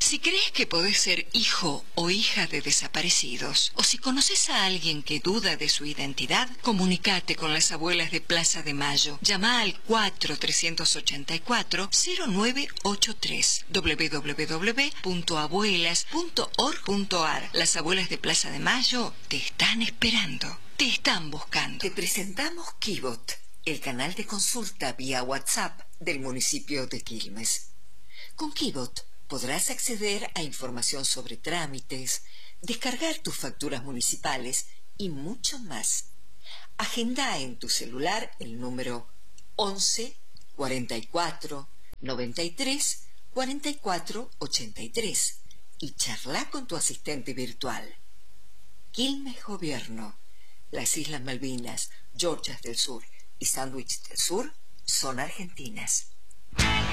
Si crees que podés ser hijo o hija de desaparecidos, o si conoces a alguien que duda de su identidad, comunícate con las abuelas de Plaza de Mayo. Llama al 4-384-0983 www.abuelas.org.ar. Las abuelas de Plaza de Mayo te están esperando, te están buscando. Te presentamos Kibot, el canal de consulta vía WhatsApp del municipio de Quilmes. Con Kibot podrás acceder a información sobre trámites, descargar tus facturas municipales y mucho más. Agenda en tu celular el número 11 44 93 44 83 y charla con tu asistente virtual. Quilmes Gobierno. Las Islas Malvinas, Georgias del Sur y Sandwich del Sur son argentinas.